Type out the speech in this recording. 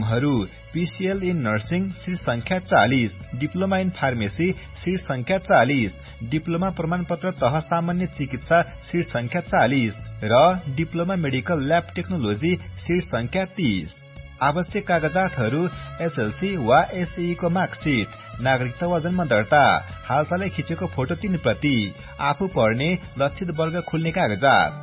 नामहरू PCL in nursing seat संख्या 40, diploma in pharmacy seat संख्या 40, डिप्लोमा प्रमाणपत्र तह सामान्य चिकित्सा सिट संख्या 40 र diploma medical lab technology seat संख्या 30। आवश्यक कागजातहरू SLC वा SEE को मार्कसिट, नागरिकता वा जन्म दर्ता, हालसालै खिचेको फोटो 3 प्रति, आफू पढ्ने लक्षित वर्ग खुल्ने कागजात।